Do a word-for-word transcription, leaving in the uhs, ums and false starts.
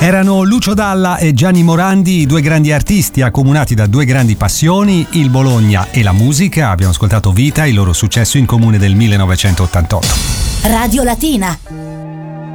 Erano Lucio Dalla e Gianni Morandi, due grandi artisti accomunati da due grandi passioni, il Bologna e la musica. Abbiamo ascoltato Vita, il loro successo in comune del millenovecentottantotto. Radio Latina.